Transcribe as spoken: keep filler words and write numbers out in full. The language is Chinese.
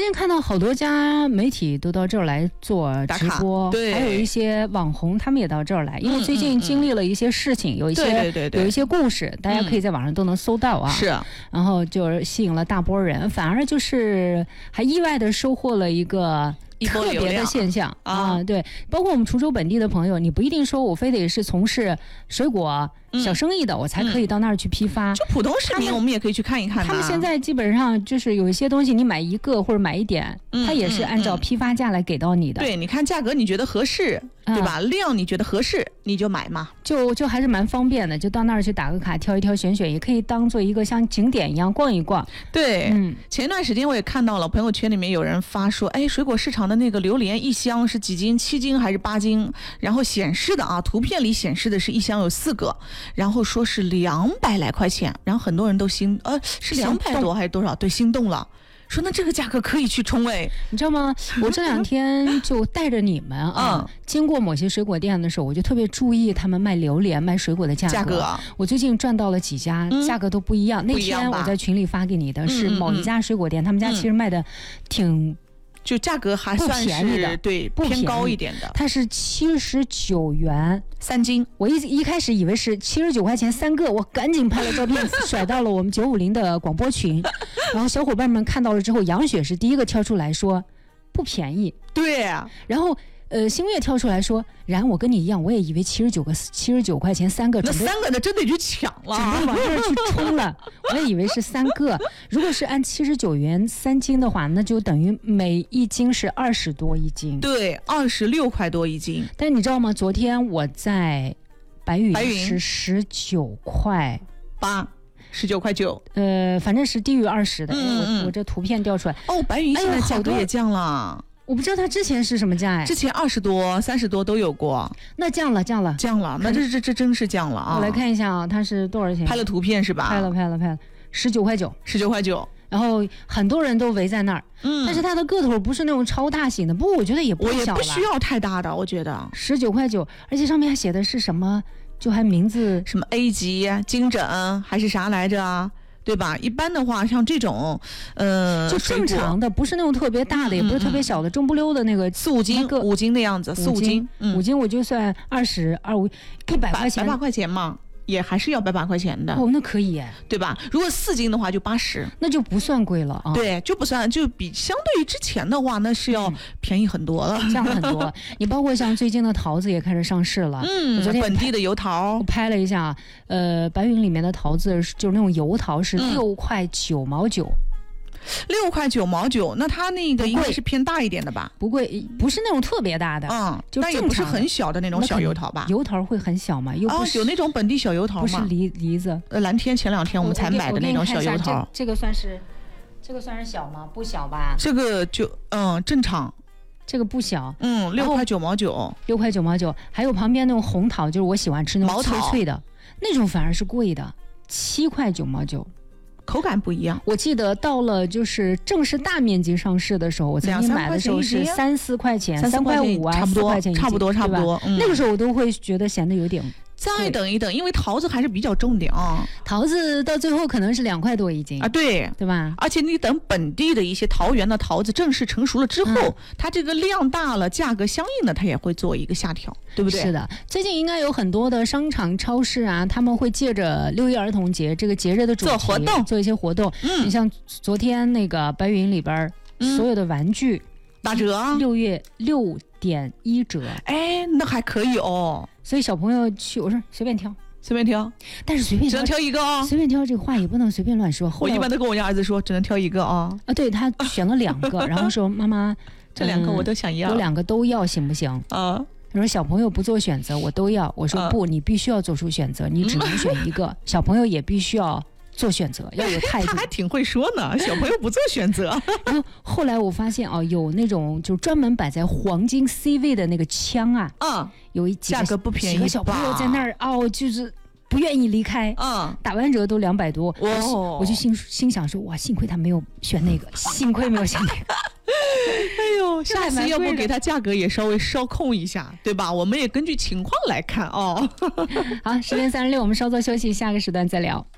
近看到好多家媒体都到这儿来做直播， 对， 还有一些网红他们也到这儿来，因为最近经历了一些事情，嗯嗯嗯、有一些对对对对有一些故事，大家可以在网上都能搜到啊。 是、嗯， 然后就吸引了大波人，反而就是还意外的收获了一个。特别的现象啊、呃，对，包括我们滁州本地的朋友，你不一定说我非得是从事水果小生意的，嗯、我才可以到那儿去批发。 就普通市民，我们也可以去看一看。 他们现在基本上就是有一些东西，你买一个或者买一点，嗯、它也是按照批发价来给到你的。 嗯嗯、对，你看价格你觉得合适，对吧？嗯、量你觉得合适，你就买嘛。 就就还是蛮方便的，就到那儿去打个卡，挑一挑选选，也可以当做一个像景点一样逛一逛。 对，嗯，前段时间我也看到了朋友圈里面有人发说，哎，水果市场的那个榴莲一箱是几斤？七斤还是八斤？然后显示的啊，图片里显示的是一箱有四个，然后说是两百来块钱，然后很多人都心呃是两百多还是多少？对，心动了。说那这个价格可以去冲哎， 你知道吗？我这两天就带着你们啊，嗯、经过某些水果店的时候，我就特别注意他们卖榴莲、卖水果的价格。 价格啊、 我最近转到了几家，嗯、价格都不一样。那天我在群里发给你的是某一家水果店，嗯、他们家其实卖的挺。 就价格还算是便宜的， 对，偏高一点的。 它是七十九元三斤， 我一一开始以为是七十九块钱三个，我赶紧拍了照片甩到了我们九五零的广播群，然后小伙伴们看到了之后，杨雪是第一个跳出来说不便宜， 对啊， 然后。呃，星月跳出来说：“然我跟你一样，我也以为七十九个七十九块钱三个， 那三个那真得去抢了， 准备往这儿去冲了。我也以为是三个，如果是按七十九元三斤的话，那就等于每一斤是二十多一斤， 对，二十六块多一斤。 但你知道吗？昨天我在白云是十九块八。”十九块九， 呃，反正是低于二十的。 嗯嗯我我这图片调出来， 哦，白云现在价格也降了。哎我不知道它之前是什么价哎， 之前二十多、三十多都有过， 那降了，降了， 降了，那这这这真是降了啊！ 我来看一下啊，它是多少钱？ 拍了图片是吧？ 拍了，拍了，拍了，十九块九， 十九块九。 然后很多人都围在那儿，嗯，但是它的个头不是那种超大型的，不过我觉得也不小了， 我也不需要太大的，我觉得十九块九，而且上面还写的是什么？就还名字什么 A 级、金枕还是啥来着啊？对吧？一般的话，像这种，呃， 就正常的，不是那种特别大的，嗯、也不是特别小的，中不溜的那个四五斤、五斤的样子，四五斤， 五斤我就算二十二五一百块钱， 百把块钱嘛。也还是要百把块钱的哦，那可以耶， 对吧？如果四斤的话就八十， 那就不算贵了啊。 对，就不算，就比相对于之前的话，那是要便宜很多了， 降了很多。你包括像最近的桃子也开始上市了， 嗯， 我昨天本地的油桃， 我拍了一下，呃，白云里面的桃子就是那种油桃是六块九毛九。 六块九毛九，那它那个应该是偏大一点的吧？ 不贵，不是那种特别大的， 嗯，就但也不是很小的那种小油桃吧？ 油桃会很小吗？又不是、 哦、有那种本地小油桃吗？ 不是梨梨子， 呃，蓝天前两天我们才买的那种小油桃。 这, 这个算是，这个算是小吗？不小吧？ 这个就嗯正常， 这个不小， 嗯，六块九毛九， 六块九毛九。还有旁边那种红桃，就是我喜欢吃那种脆脆的，那种反而是贵的，七块九毛九。 口感不一样， 我记得到了就是正式大面积上市的时候，我曾经买的时候是三四块钱，三块五啊， 差不多，差不多，差不多。 嗯、那个时候我都会觉得显得有点。 再等一等，因为桃子还是比较重点啊。 桃子到最后可能是两块多一斤啊，对， 对吧？ 而且你等本地的一些桃园的桃子正式成熟了之后，嗯、它这个量大了，价格相应的它也会做一个下调，对不对？ 是的，最近应该有很多的商场、超市啊，他们会借着六一儿童节这个节日的主题做活动， 做一些活动。嗯，你像昨天那个白云里边、嗯、所有的玩具打折， 六月六点一折， 哎，那还可以哦。 所以小朋友去，我说随便挑， 随便挑， 但是随便只能挑一个啊、哦。 随便挑这个话也不能随便乱说。 我一般都跟我家儿子说，只能挑一个啊、哦。 啊，对他选了两个，然后说妈妈， 这两个我都想要， 我两个都要行不行？ 啊。 他说小朋友不做选择，我都要。我说、啊、不，你必须要做出选择，你只能选一个。小朋友也必须要做选择，要有态度。 他还挺会说呢，小朋友不做选择。 然后后来我发现哦，有那种就专门摆在黄金 C 位的那个枪啊， 嗯， 有一几个价格不便宜， 几个小朋友在那儿哦，就是不愿意离开， 嗯， 打完折都两百多， 哦， 我就心心想说哇，幸亏他没有选那个，幸亏没有选那个。 哎呦，下次要不给他价格也稍微稍控一下，对吧？我们也根据情况来看哦。 好，十点三十六，我们稍作休息，下个时段再聊。